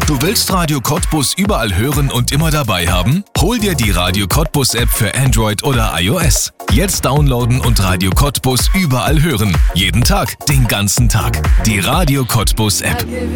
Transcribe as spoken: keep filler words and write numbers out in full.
Du willst Radio Cottbus überall hören und immer dabei haben? Hol dir die Radio Cottbus App für Android oder iOS. Jetzt downloaden und Radio Cottbus überall hören. Jeden Tag, den ganzen Tag. Die Radio Cottbus App.